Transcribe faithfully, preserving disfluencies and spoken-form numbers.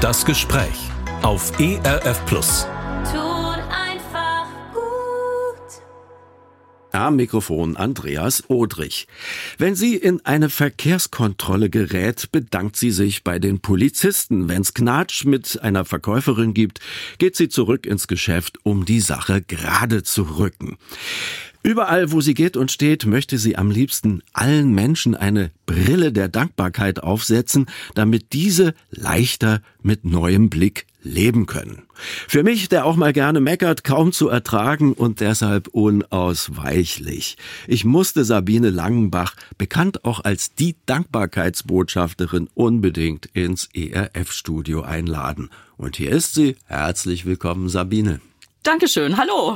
Das Gespräch auf E R F Plus. Tut einfach gut. Am Mikrofon Andreas Odrich. Wenn sie in eine Verkehrskontrolle gerät, bedankt sie sich bei den Polizisten. Wenn's Knatsch mit einer Verkäuferin gibt, geht sie zurück ins Geschäft, um die Sache gerade zu rücken. Überall, wo sie geht und steht, möchte sie am liebsten allen Menschen eine Brille der Dankbarkeit aufsetzen, damit diese leichter mit neuem Blick leben können. Für mich, der auch mal gerne meckert, kaum zu ertragen und deshalb unausweichlich. Ich musste Sabine Langenbach, bekannt auch als die Dankbarkeitsbotschafterin, unbedingt ins E R F-Studio einladen. Und hier ist sie. Herzlich willkommen, Sabine. Dankeschön, hallo.